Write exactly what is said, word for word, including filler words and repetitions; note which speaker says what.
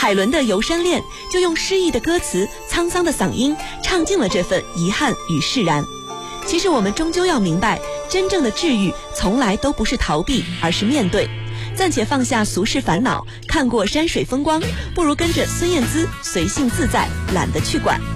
Speaker 1: 海伦的《游山恋》就用诗意的歌词、沧桑的嗓音，唱尽了这份遗憾与释然。其实我们终究要明白，真正的治愈从来都不是逃避，而是面对。暂且放下俗世烦恼，看过山水风光，不如跟着孙燕姿随性自在，懒得去管。